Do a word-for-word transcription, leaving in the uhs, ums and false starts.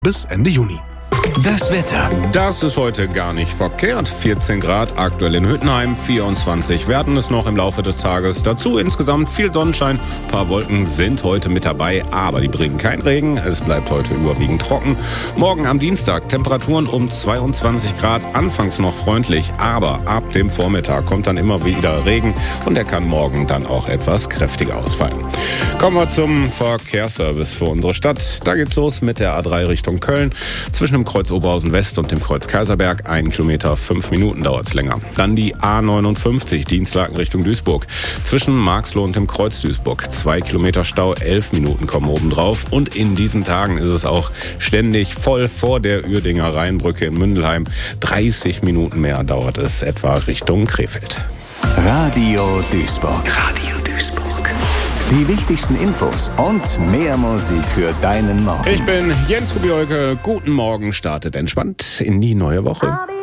bis Ende Juni. Das Wetter. Das ist heute gar nicht verkehrt. vierzehn Grad aktuell in Hüttenheim, vierundzwanzig werden es noch im Laufe des Tages. Dazu insgesamt viel Sonnenschein. Ein paar Wolken sind heute mit dabei, aber die bringen keinen Regen. Es bleibt heute überwiegend trocken. Morgen am Dienstag Temperaturen um zweiundzwanzig Grad. Anfangs noch freundlich, aber ab dem Vormittag kommt dann immer wieder Regen und der kann morgen dann auch etwas kräftiger ausfallen. Kommen wir zum Verkehrsservice für unsere Stadt. Da geht's los mit der A drei Richtung Köln. Zwischen dem Kreuz Oberhausen West und dem Kreuz Kaiserberg. Ein Kilometer, fünf Minuten dauert's länger. Dann die A neunundfünfzig, Dienstlaken Richtung Duisburg. Zwischen Marxloh und dem Kreuz Duisburg. Zwei Kilometer Stau, elf Minuten kommen oben drauf. Und in diesen Tagen ist es auch ständig voll vor der Uerdinger Rheinbrücke in Mündelheim. dreißig Minuten mehr dauert es etwa Richtung Krefeld. Radio Duisburg. Radio Duisburg. Die wichtigsten Infos und mehr Musik für deinen Morgen. Ich bin Jens Rubiolke. Guten Morgen, startet entspannt in die neue Woche.